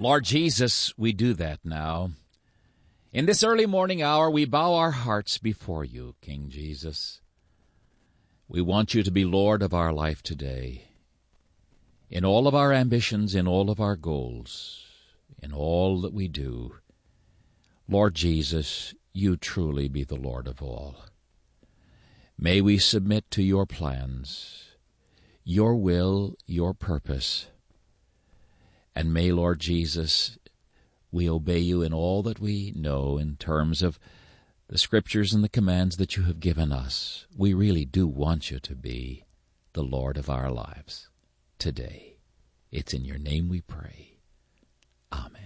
Lord Jesus, we do that now. In this early morning hour, we bow our hearts before you, King Jesus. We want you to be Lord of our life today. In all of our ambitions, in all of our goals, in all that we do, Lord Jesus, you truly be the Lord of all. May we submit to your plans, your will, your purpose, and may, Lord Jesus, we obey you in all that we know in terms of the Scriptures and the commands that you have given us. We really do want you to be the Lord of our lives today. It's in your name we pray. Amen.